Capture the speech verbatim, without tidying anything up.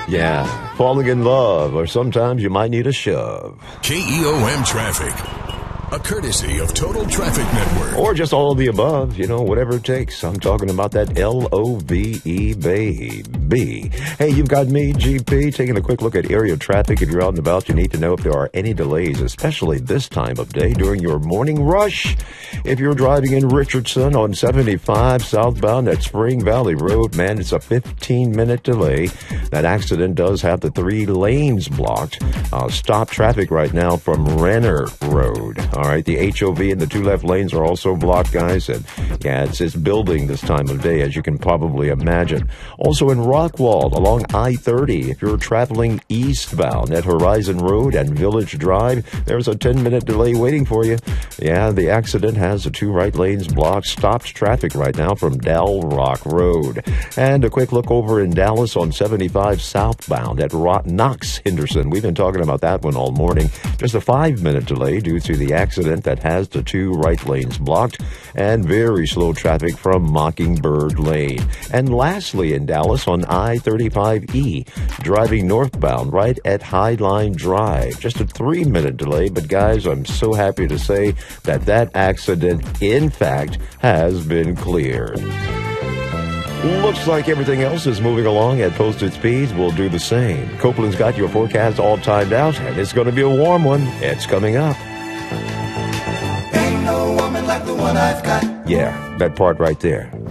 Yeah, falling in love, or sometimes you might need a shove. K E O M Traffic, a courtesy of Total Traffic Network. Or just all of the above, you know, whatever it takes. I'm talking about that L O V E, baby. Hey, you've got me, G P, taking a quick look at area traffic. If you're out and about, you need to know if there are any delays, especially this time of day during your morning rush. If you're driving in Richardson on seventy-five southbound at Spring Valley Road, man, it's a fifteen-minute delay. That accident does have the three lanes blocked. Uh, stop traffic right now from Renner Road. All right, the H O V and the two left lanes are also blocked, guys. And yeah, it's, it's building this time of day, as you can probably imagine. Also in Rockwall along I thirty, if you're traveling eastbound at Horizon Road and Village Drive, there's a ten-minute delay waiting for you. Yeah, the accident has the two right lanes blocked. Stopped traffic right now from Dell Rock Road. And a quick look over in Dallas on seventy-five southbound at Rock Knox Henderson. We've been talking about that one all morning. Just a five-minute delay due to the accident that has the two right lanes blocked, and very slow traffic from Mockingbird Lane. And lastly, in Dallas on I thirty-five E, driving northbound right at Highline Drive. Just a three-minute delay, but guys, I'm so happy to say that that accident, in fact, has been cleared. Looks like everything else is moving along at posted speeds. We'll do the same. Copeland's got your forecast all timed out, and it's going to be a warm one. It's coming up. Ain't no woman like the one I've got. Yeah, that part right there.